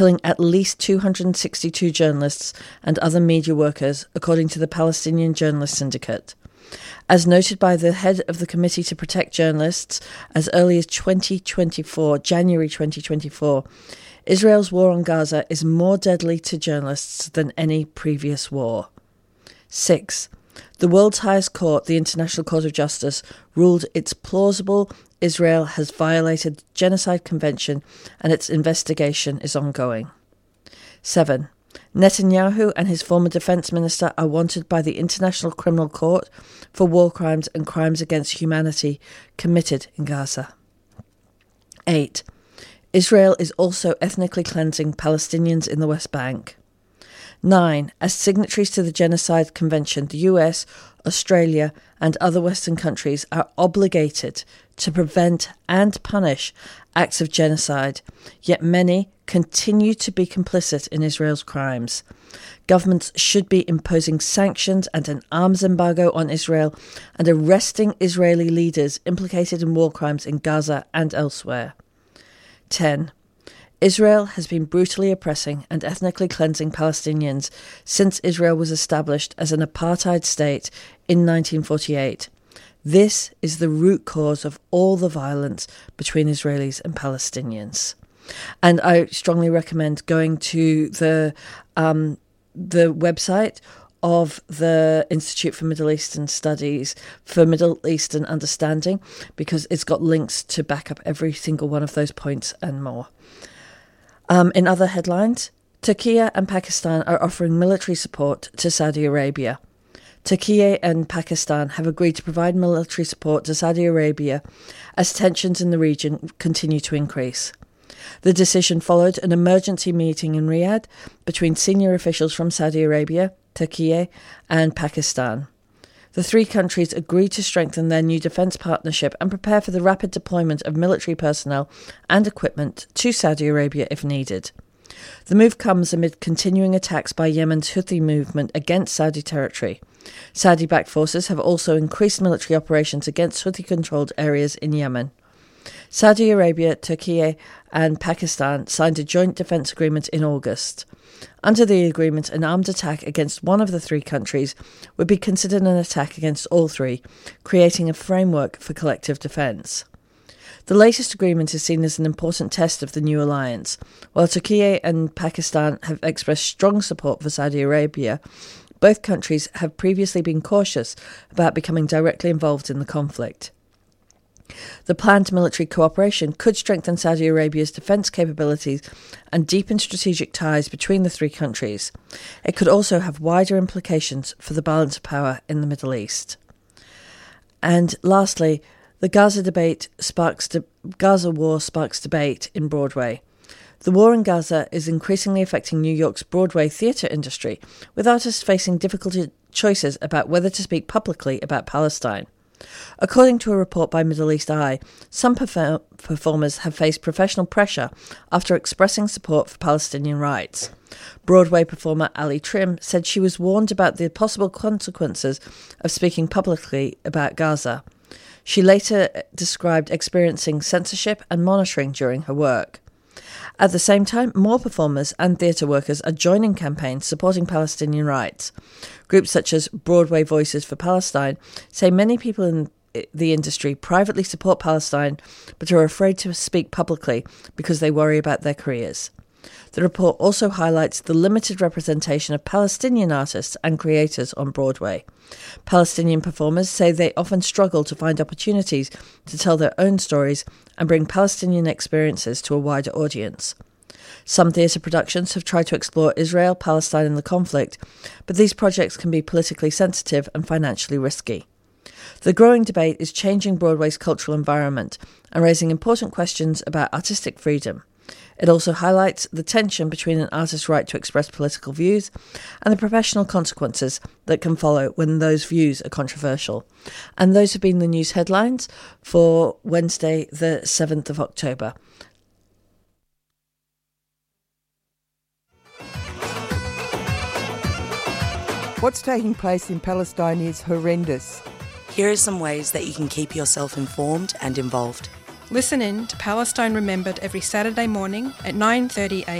killing at least 262 journalists and other media workers, according to the Palestinian Journalist Syndicate. As noted by the head of the Committee to Protect Journalists, as early as January 2024, Israel's war on Gaza is more deadly to journalists than any previous war. 6. The world's highest court, the International Court of Justice, ruled it's plausible Israel has violated the Genocide Convention and its investigation is ongoing. 7. Netanyahu and his former defense minister are wanted by the International Criminal Court for war crimes and crimes against humanity committed in Gaza. 8. Israel is also ethnically cleansing Palestinians in the West Bank. 9. As signatories to the Genocide Convention, the US, Australia, and other Western countries are obligated to prevent and punish acts of genocide, yet many continue to be complicit in Israel's crimes. Governments should be imposing sanctions and an arms embargo on Israel and arresting Israeli leaders implicated in war crimes in Gaza and elsewhere. 10. Israel has been brutally oppressing and ethnically cleansing Palestinians since Israel was established as an apartheid state in 1948. This is the root cause of all the violence between Israelis and Palestinians. And I strongly recommend going to the website of the Institute for Middle Eastern Studies for Middle Eastern Understanding, because it's got links to back up every single one of those points and more. In other headlines, Turkey and Pakistan are offering military support to Saudi Arabia. Turkey and Pakistan have agreed to provide military support to Saudi Arabia as tensions in the region continue to increase. The decision followed an emergency meeting in Riyadh between senior officials from Saudi Arabia, Turkey, and Pakistan. The three countries agreed to strengthen their new defence partnership and prepare for the rapid deployment of military personnel and equipment to Saudi Arabia if needed. The move comes amid continuing attacks by Yemen's Houthi movement against Saudi territory. Saudi-backed forces have also increased military operations against Houthi-controlled areas in Yemen. Saudi Arabia, Turkey, and Pakistan signed a joint defence agreement in August. Under the agreement, an armed attack against one of the three countries would be considered an attack against all three, creating a framework for collective defence. The latest agreement is seen as an important test of the new alliance. While Turkey and Pakistan have expressed strong support for Saudi Arabia, both countries have previously been cautious about becoming directly involved in the conflict. The planned military cooperation could strengthen Saudi Arabia's defence capabilities and deepen strategic ties between the three countries. It could also have wider implications for the balance of power in the Middle East. And lastly, the Gaza war sparks debate in Broadway. The war in Gaza is increasingly affecting New York's Broadway theatre industry, with artists facing difficult choices about whether to speak publicly about Palestine. According to a report by Middle East Eye, some performers have faced professional pressure after expressing support for Palestinian rights. Broadway performer Ali Trim said she was warned about the possible consequences of speaking publicly about Gaza. She later described experiencing censorship and monitoring during her work. At the same time, more performers and theatre workers are joining campaigns supporting Palestinian rights. Groups such as Broadway Voices for Palestine say many people in the industry privately support Palestine but are afraid to speak publicly because they worry about their careers. The report also highlights the limited representation of Palestinian artists and creators on Broadway. Palestinian performers say they often struggle to find opportunities to tell their own stories and bring Palestinian experiences to a wider audience. Some theatre productions have tried to explore Israel, Palestine and the conflict, but these projects can be politically sensitive and financially risky. The growing debate is changing Broadway's cultural environment and raising important questions about artistic freedom. It also highlights the tension between an artist's right to express political views and the professional consequences that can follow when those views are controversial. And those have been the news headlines for Wednesday, the 7th of October. What's taking place in Palestine is horrendous. Here are some ways that you can keep yourself informed and involved. Listen in to Palestine Remembered every Saturday morning at 9:30 a.m.